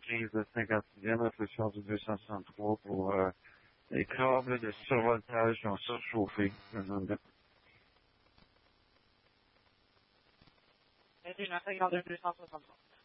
15 de 51, réflexion du 263 pour les câbles de survoltage qui ont surchauffé. 21 52 263.